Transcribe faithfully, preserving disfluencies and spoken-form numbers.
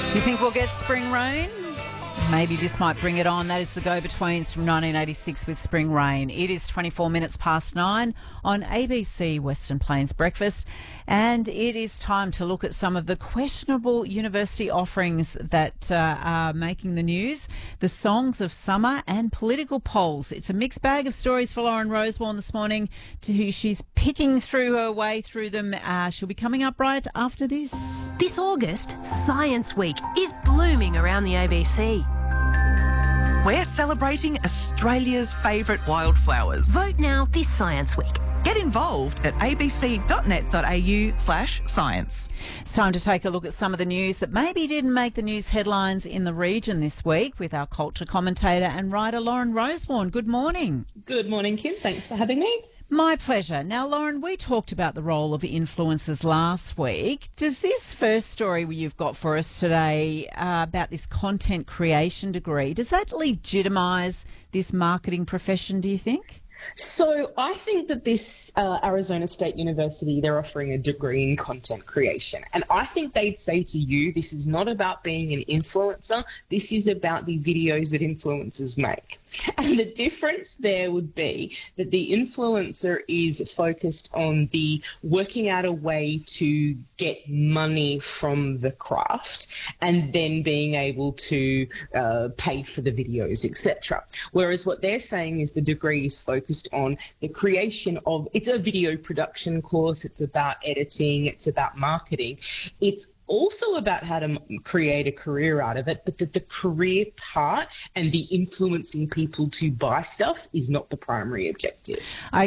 Do you think we'll get spring rain? Maybe this might bring it on. That is the Go-Betweens from nineteen eighty-six with Spring Rain. It is twenty-four minutes past nine on A B C Western Plains Breakfast, and it is time to look at some of the questionable university offerings that uh, are making the news, the songs of summer and political polls. It's a mixed bag of stories for Lauren Rosewarne this morning. To who she's picking through her way through them. Uh, she'll be coming up right after this. This August, Science Week is blooming around the A B C. We're celebrating Australia's favourite wildflowers. Vote now this Science Week. Get involved at abc.net.au slash science. It's time to take a look at some of the news that maybe didn't make the news headlines in the region this week with our culture commentator and writer Lauren Rosewarne. Good morning. Good morning, Kim. Thanks for having me. My pleasure. Now, Lauren, we talked about the role of influencers last week. Does this first story you've got for us today uh, about this content creation degree, does that legitimise this marketing profession, do you think? So I think that this uh, Arizona State University, they're offering a degree in content creation. And I think they'd say to you, this is not about being an influencer. This is about the videos that influencers make. And the difference there would be that the influencer is focused on the working out a way to get money from the craft and then being able to uh, pay for the videos, et cetera. Whereas what they're saying is the degree is focused on the creation of, it's a video production course, it's about editing, it's about marketing. It's also about how to create a career out of it, but that the career part and the influencing people to buy stuff is not the primary objective. Okay.